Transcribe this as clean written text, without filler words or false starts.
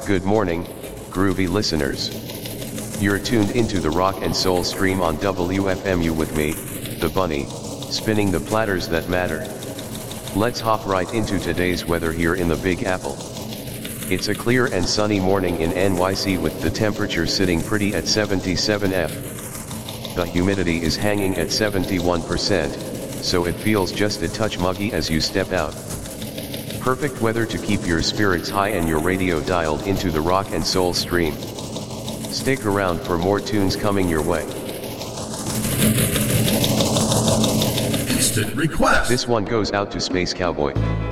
Good morning, groovy listeners. You're tuned into the rock and soul stream on WFMU with me, the Bunny, spinning the platters that matter. Let's hop right into today's weather here in the Big Apple. It's a clear and sunny morning in NYC with the temperature sitting pretty at 77 F. The humidity is hanging at 71%, so it feels just a touch muggy as you step out. Perfect weather to keep your spirits high and your radio dialed into the rock and soul stream. Stick around for more tunes coming your way. Instant request. This one goes out to Space Cowboy.